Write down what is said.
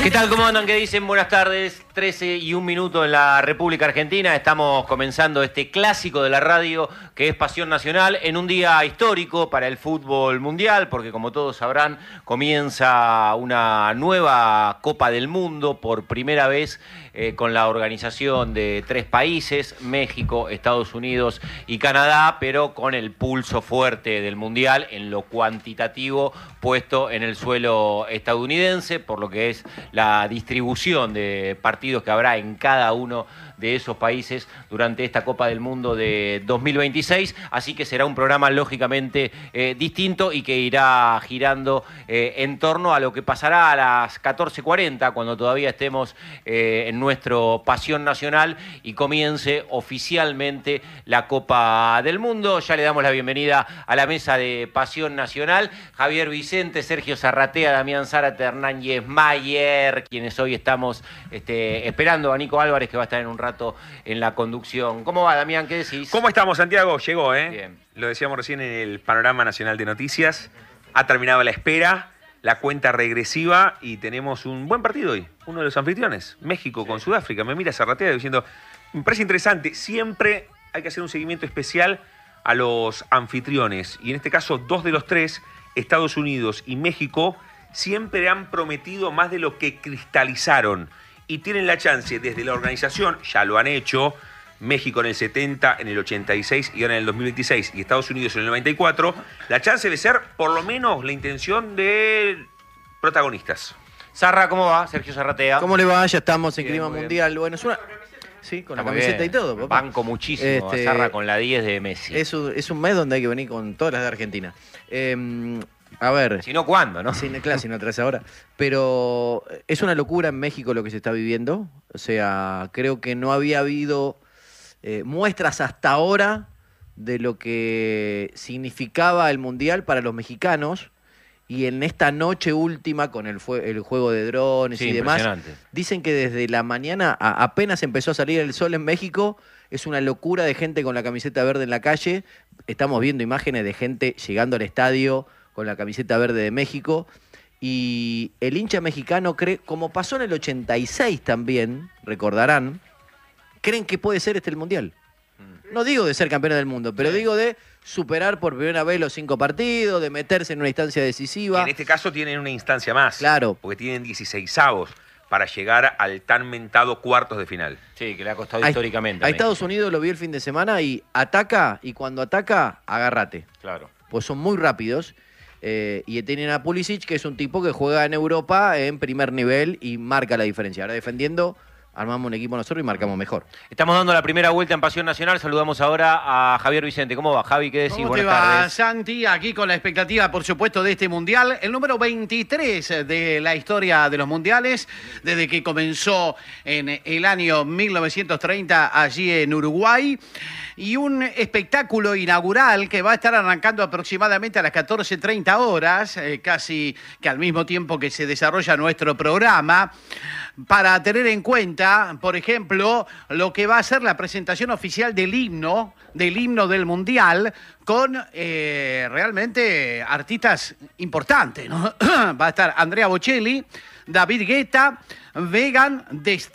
¿Qué tal? ¿Cómo andan? ¿Qué dicen? Buenas tardes. 13:01 en la República Argentina. Estamos comenzando este clásico de la radio que es Pasión Nacional en un día histórico para el fútbol mundial, porque como todos sabrán, comienza una nueva Copa del Mundo por primera vez con la organización de 3 países, México, Estados Unidos y Canadá, pero con el pulso fuerte del mundial en lo cuantitativo puesto en el suelo estadounidense, por lo que es la distribución de partidos que habrá en cada uno de esos países durante esta Copa del Mundo de 2026, así que será un programa lógicamente distinto y que irá girando en torno a lo que pasará a las 14:40, cuando todavía estemos en nuestro Pasión Nacional y comience oficialmente la Copa del Mundo. Ya le damos la bienvenida a la mesa de Pasión Nacional, Javier Vicente, Sergio Zarratea, Damián Zárate, Hernán Mayer, quienes hoy estamos esperando a Nico Álvarez, que va a estar en un rato en la conducción. ¿Cómo va, Damián? ¿Qué decís? ¿Cómo estamos, Santiago? Llegó, ¿eh? Bien. Lo decíamos recién en el Panorama Nacional de Noticias. Ha terminado la espera, la cuenta regresiva y tenemos un buen partido hoy. Uno de los anfitriones, México con Sudáfrica. Me mira Zarratea diciendo, me parece interesante, siempre hay que hacer un seguimiento especial a los anfitriones. Y en este caso, 2 de los 3, Estados Unidos y México, siempre han prometido más de lo que cristalizaron. Y tienen la chance desde la organización, ya lo han hecho, México en el 70, en el 86 y ahora en el 2026, y Estados Unidos en el 94, la chance de ser, por lo menos, la intención de protagonistas. Zarra, ¿cómo va? Sergio Zarratea. ¿Cómo le va? Ya estamos en Bien, clima mundial. Bueno, es una... Sí, con Está la muy camiseta bien. y todo, papá. Banco muchísimo a Zarra con la 10 de Messi. Es un mes donde hay que venir con todas las de Argentina. A ver. Si no, ¿cuándo, no? Sí, claro, si no traes ahora. Pero es una locura en México lo que se está viviendo. O sea, creo que no había habido muestras hasta ahora de lo que significaba el Mundial para los mexicanos. Y en esta noche última, con el juego de drones y demás, dicen que desde la mañana apenas empezó a salir el sol en México. Es una locura de gente con la camiseta verde en la calle. Estamos viendo imágenes de gente llegando al estadio con la camiseta verde de México, y el hincha mexicano cree, como pasó en el 86 también, recordarán, creen que puede ser el Mundial. No digo de ser campeón del mundo, pero digo de superar por primera vez los 5 partidos, de meterse en una instancia decisiva. En este caso tienen una instancia más, claro, porque tienen 16avos para llegar al tan mentado cuartos de final. Sí, que le ha costado históricamente. A Estados Unidos lo vi el fin de semana y ataca, y cuando ataca, agárrate. Claro. Pues son muy rápidos. Y tienen a Pulisic, que es un tipo que juega en Europa en primer nivel y marca la diferencia. Ahora defendiendo, armamos un equipo nosotros y marcamos mejor. Estamos dando la primera vuelta en Pasión Nacional. Saludamos ahora a Javier Vicente. ¿Cómo va, Javi? ¿Qué decís? ¿Cómo te Buenas va, tardes. Santi? Aquí con la expectativa, por supuesto, de este Mundial. El número 23 de la historia de los Mundiales, desde que comenzó en el año 1930 allí en Uruguay. Y un espectáculo inaugural que va a estar arrancando aproximadamente a las 14:30 horas, casi que al mismo tiempo que se desarrolla nuestro programa, para tener en cuenta, por ejemplo, lo que va a ser la presentación oficial del himno del Mundial, con realmente artistas importantes, ¿no? Va a estar Andrea Bocelli, David Guetta, Vegan, The